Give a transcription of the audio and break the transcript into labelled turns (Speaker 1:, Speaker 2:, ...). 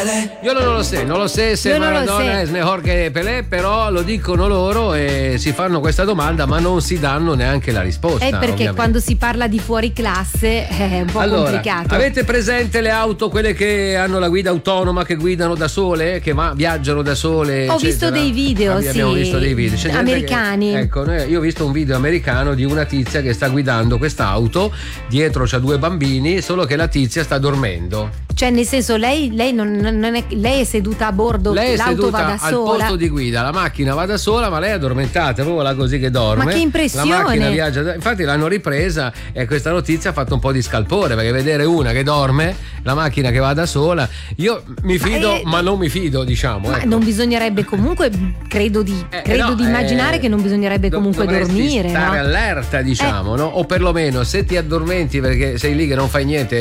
Speaker 1: Pelé.
Speaker 2: Io non lo so se Maradona è mejor che Pelé, però lo dicono loro e si fanno questa domanda ma non si danno neanche la risposta.
Speaker 3: Perché
Speaker 2: ovviamente.
Speaker 3: quando si parla di fuori classe è un po' complicato.
Speaker 2: Avete presente le auto, quelle che hanno la guida autonoma, che guidano da sole, che viaggiano da sole?
Speaker 3: Ho visto dei video,
Speaker 2: abbiamo visto dei video. C'è
Speaker 3: americani.
Speaker 2: Io ho visto un video americano di una tizia che sta guidando quest'auto, dietro c'ha 2 bambini, solo che la tizia sta dormendo.
Speaker 3: Cioè, nel senso, lei lei è seduta a bordo,
Speaker 2: lei è
Speaker 3: l'auto
Speaker 2: seduta
Speaker 3: va da
Speaker 2: al
Speaker 3: sola.
Speaker 2: posto di guida, la macchina va da sola, ma lei è addormentata, è proprio là così che dorme.
Speaker 3: Ma che impressione!
Speaker 2: La macchina viaggia, infatti l'hanno ripresa e questa notizia ha fatto un po' di scalpore, perché vedere una che dorme, la macchina che va da sola, io mi fido, ma non mi fido, diciamo.
Speaker 3: Ma
Speaker 2: ecco.
Speaker 3: non bisognerebbe comunque, credo di immaginare che non bisognerebbe comunque dormire,
Speaker 2: stare
Speaker 3: no?
Speaker 2: allerta, diciamo, no? O perlomeno se ti addormenti perché sei lì che non fai niente